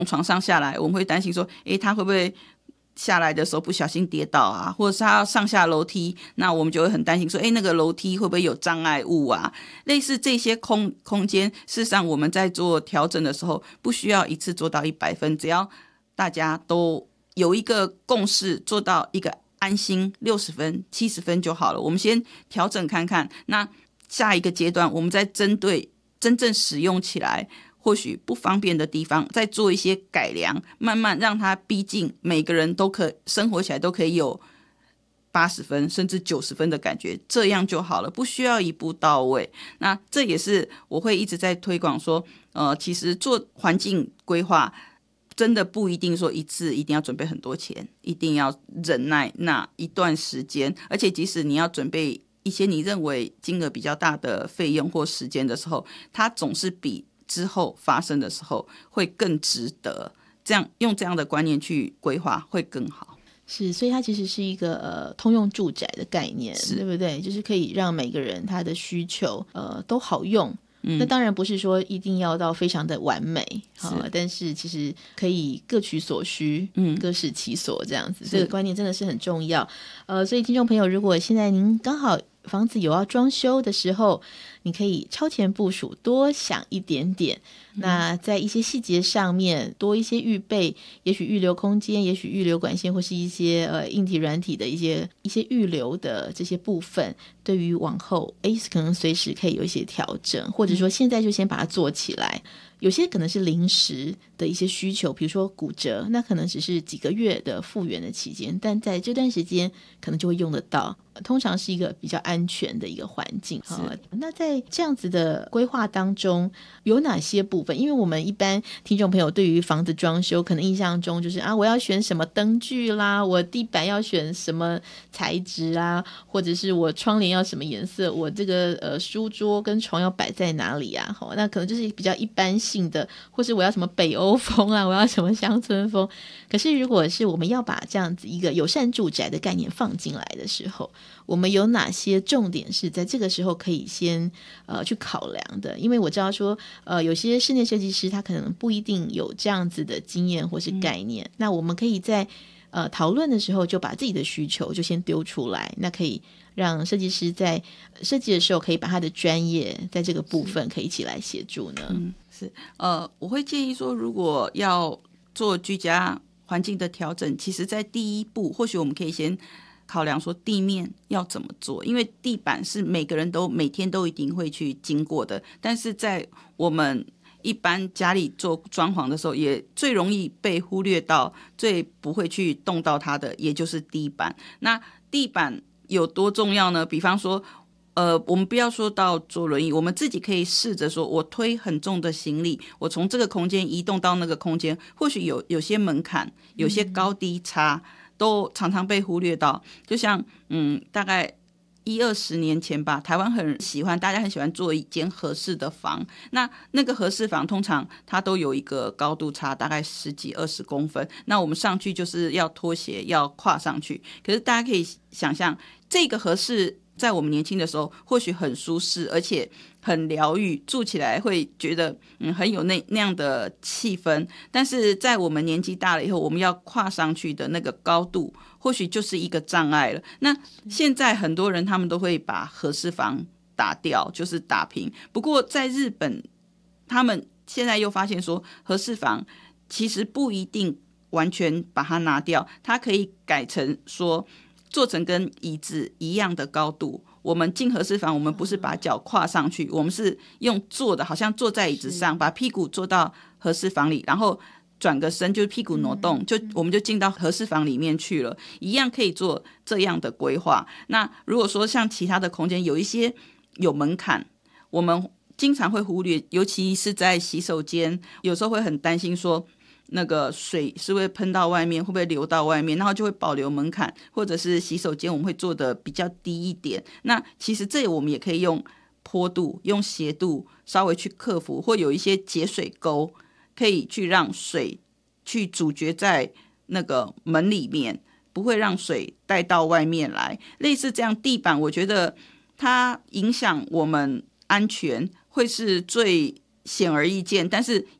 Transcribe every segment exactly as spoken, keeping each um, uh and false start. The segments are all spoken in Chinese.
床上下来，我们会担心说，诶，他会不会下来的时候不小心跌倒啊，或者是他要上下楼梯，那我们就会很担心说，诶，那个楼梯会不会有障碍物啊？类似这些空空间，事实上我们在做调整的时候，不需要一次做到一百分，只要大家都有一个共识，做到一个安心六十分、七十分就好了。我们先调整看看，那下一个阶段，我们再针对真正使用起来或许不方便的地方，再做一些改良，慢慢让它逼近每个人都可生活起来都可以有八十分甚至九十分的感觉，这样就好了，不需要一步到位。那这也是我会一直在推广说，呃，其实做环境规划真的不一定说一次一定要准备很多钱，一定要忍耐那一段时间，而且即使你要准备一些你认为金额比较大的费用或时间的时候，它总是比之后发生的时候会更值得，这样用这样的观念去规划会更好。 是，所以它其实是一个呃通用住宅的概念，对不对？就是可以让每个人他的需求呃都好用。嗯、那当然不是说一定要到非常的完美，好，但是其实可以各取所需，嗯，各使其所这样子，这个观念真的是很重要。呃，所以听众朋友，如果现在您刚好房子有要装修的时候，你可以超前部署，多想一点点。那在一些细节上面多一些预备，也许预留空间，也许预留管线，或是一些呃硬体软体的一些一些预留的这些部分，对于往后诶可能随时可以有一些调整，或者说现在就先把它做起来。有些可能是临时的一些需求，比如说骨折，那可能只是几个月的复原的期间，但在这段时间可能就会用得到，通常是一个比较安全的一个环境。那在这样子的规划当中有哪些部分？因为我们一般听众朋友对于房子装修可能印象中就是啊，我要选什么灯具啦，我地板要选什么材质啊，或者是我窗帘要什么颜色，我这个呃书桌跟床要摆在哪里啊，那可能就是比较一般性的，或是我要什么北欧风啊，我要什么乡村风。可是如果是我们要把这样子一个友善住宅的概念放进来的时候，我们有哪些重点是在这个时候可以先呃去考量的？因为我知道说呃有些室内设计师他可能不一定有这样子的经验或是概念，嗯、那我们可以在呃讨论的时候就把自己的需求就先丢出来，那可以让设计师在设计的时候可以把他的专业在这个部分可以一起来协助呢。 嗯，是呃，我会建议说，如果要做居家环境的调整，其实在第一步或许我们可以先考量说地面要怎么做，因为地板是每个人都每天都一定会去经过的，但是在我们一般家里做装潢的时候，也最容易被忽略到，最不会去动到它的也就是地板。那地板有多重要呢？比方说呃，我们不要说到坐轮椅，我们自己可以试着说，我推很重的行李，我从这个空间移动到那个空间，或许有有些门槛，有些高低差，都常常被忽略到。就像嗯，大概一二十年前吧，台湾很喜欢，大家很喜欢做一间合适的房。那那个合适房通常它都有一个高度差，大概十几二十公分。那我们上去就是要脱鞋，要跨上去。可是大家可以想象，这个合适在我们年轻的时候或许很舒适，而且很疗愈，住起来会觉得嗯很有那那样的气氛。但是在我们年纪大了以后，我们要跨上去的那个高度或许就是一个障碍了。那现在很多人他们都会把合适房打掉，就是打平。不过在日本，他们现在又发现说，合适房其实不一定完全把它拿掉，它可以改成说做成跟椅子一样的高度。我们进合适房，我们不是把脚跨上去，我们是用坐的，好像坐在椅子上，把屁股坐到合适房里，然后转个身，就是屁股挪动，就我们就进到合适房里面去了，一样可以做这样的规划。那如果说像其他的空间有一些有门槛，我们经常会忽略，尤其是在洗手间，有时候会很担心说那个水是会喷到外面，会不会流到外面，然后就会保留门槛，或者是洗手间我们会做的比较低一点。那其实这我们也可以用坡度用斜度稍微去克服，或有一些节水沟可以去让水去阻绝在那个门里面，不会让水带到外面来。类似这样地板我觉得它影响我们安全会是最显而易见，但是也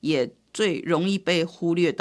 最容易被忽略到